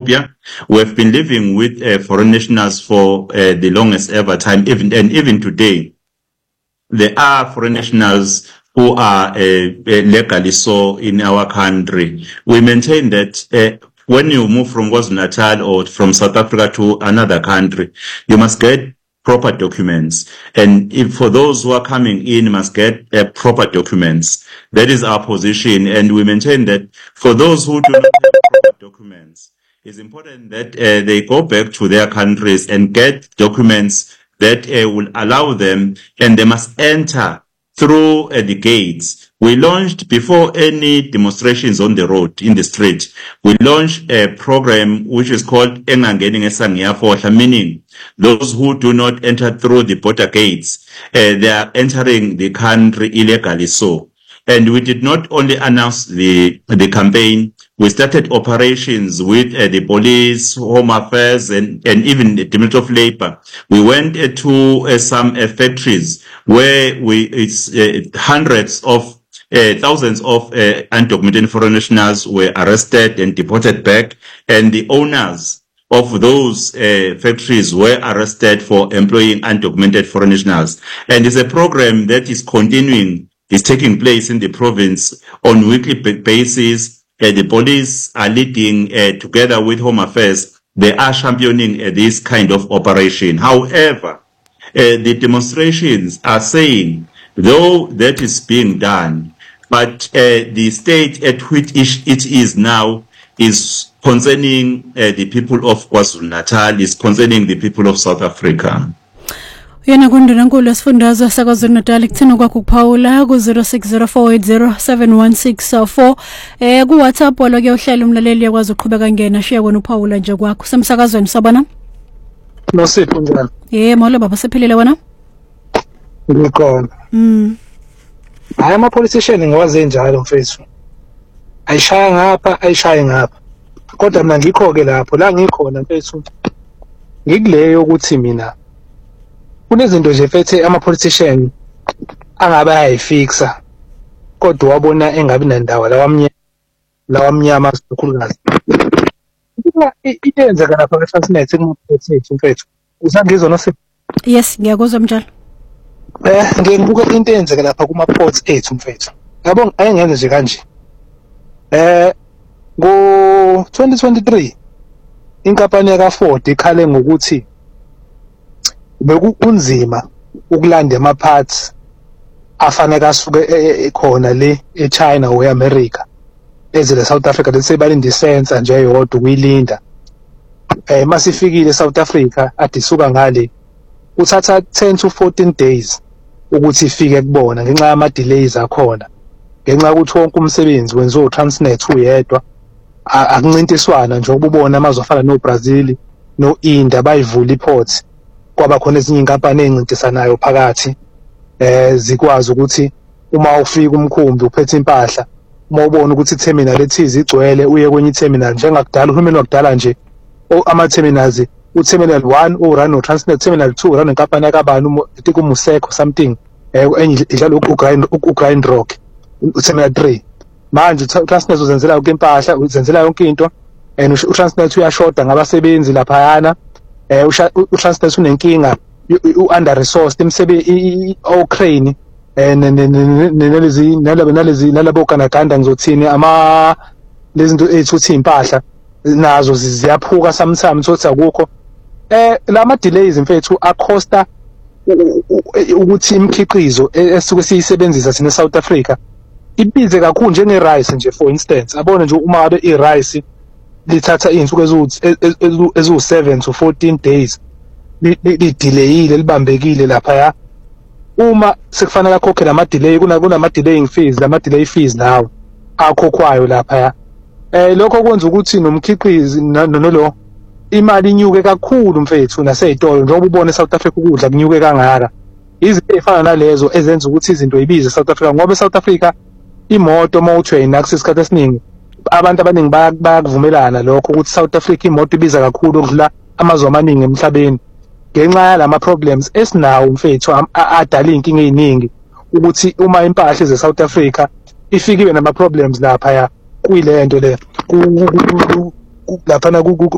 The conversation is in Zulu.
Ethiopia. We have been living with foreign nationals for the longest ever time, even today. There are foreign nationals who are legally so in our country. We maintain that when you move from KwaZulu-Natal or from South Africa to another country, you must get proper documents. And if for those who are coming in, you must get proper documents. That is our position. And we maintain that for those who do not have proper documents, it's important that they go back to their countries and get documents that will allow them, and they must enter through the gates. We launched, before any demonstrations on the road, in the street, we launched a program which is called Engangeni Ngesangiyafohla, meaning those who do not enter through the border gates, they are entering the country illegally so. And we did not only announce the campaign, we started operations with the police, Home Affairs, and even the Department of Labor. We went to some factories where hundreds of thousands of undocumented foreign nationals were arrested and deported back, and the owners of those factories were arrested for employing undocumented foreign nationals. And it's a program that is continuing, is taking place in the province on weekly basis. The police are leading together with Home Affairs. They are championing this kind of operation. However, the demonstrations are saying, though that is being done, but the state at which it is now is concerning the people of KwaZulu-Natal, is concerning the people of South Africa. Yena kundunankulu esifundazwe saKwaZulu-Natal kuthina kwakho kuphawula ku 0604807164 ku WhatsApp walo ke uhlelo umlaleli yakwazi uqhubeka ngena shiya kona uphawula nje kwakho semsakazweni sabona Nosipho njani molo baba sephilile wena Ngikhona hayi ama politician ngiwaze njalo mfethu ayishaya ngapha ayishaye ngapha kodwa mina ngikho ke lapho la ngikhona mfethu ngikuleyo ukuthi mina kunezinto nje mfethu ama politician angabe ayifixa kodwa wabona engabi nandawo lawamnyama sikhulukazi into yenzeka lapha eFransnet kumaphotheti mfethu usangizwa Nosipho yes ngiyakuzwa mjalo ngibuka into yenzeka lapha kuma-ports ethu mfethu yabo ayengenze nje kanje ngo-2023 inkampani yaka-Ford ikhale ngokuthi bekunzima ukulanda ama-parts afanele asuke khona le eChina or eAmerica ezile South Africa bese balinde isensa nje eyodwa ukuyilinda masifikile eSouth Africa adisuka ngale uthatha 10 to 14 days ukuthi ifike kubona ngenxa yama delays akhona ngenxa ukuthi wonke umsebenzi wenziwa uTransnet uyedwa akuncintiswana nje ububona amazwe afana noBrazil noIndia bayivula iports kwaba khona ezinye inkampani ezincintisanayo phakathi zikwazi ukuthi uma ufika umkhumbi uphethe impahla uma ubona ukuthi terminal ethize igcwele uye kwenye terminal njengakudala uhulumeni wakudala nje ama terminals uterminal 1 urun noTransnet, terminal 2 urun inkampani yakabani Museko something enye idlala uGrind Rock, uterminal 3 manje uTransnet uzenzela yonke impahla uzenzela yonke into and uTransnet uyashoda ngabasebenzi lapha uTransnet unenkinga under resourced imsebenzi oCrane nalabo kanaganda ngizothini ama lezinto ethuthi impahla nazo ziyaphuka sometimes sothi akukho lama delays mfethu acosta ukuthi imikhiqizo esuke siyisebenzisa sine South Africa ibize kakhulu njenge rice nje for instance abone nje uma ngabe irice lithatha izinsuku ezu7 to 14 days lidelayile libambekile lapha ya uma sekufanele akhokhe lama delay kunama delaying fees lama delay fees nawo akhokhwayo lapha ya lokho kwenza ukuthi nomkhiqizi nolo imali inyuke kakhulu mfethu nasezitolo njengoba ubone South Africa ukudla kunyuke kangaka izinto ezifana nalezo ezenza ukuthi izinto ibize South Africa ngoba South Africa imoto mawutrain akusisikhathi esiningi abantu abaningi bayakuvumelana lokho ukuthi South Africa imoto ibiza kakhulu ukudlula amazwe amaningi emhlabeni ngenxa yalama problems esinawo mfethu adala inkinga eziningi ukuthi uma impahla ze South Africa ifikiwe nama problems lapha ya kuyilento le lapha